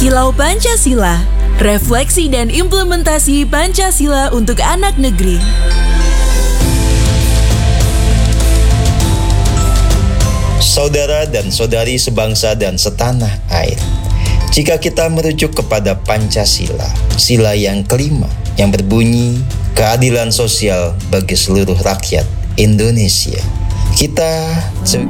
Kilau Pancasila, refleksi dan implementasi Pancasila untuk anak negeri. Saudara dan saudari sebangsa dan setanah air, jika kita merujuk kepada Pancasila, sila yang kelima yang berbunyi keadilan sosial bagi seluruh rakyat Indonesia, kita